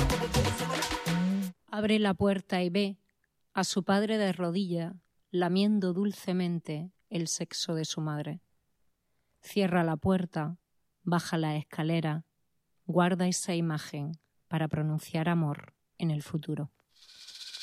Abre la puerta y ve a su padre de rodilla lamiendo dulcemente el sexo de su madre. Cierra la puerta, baja la escalera, guarda esa imagen para pronunciar amor en el futuro.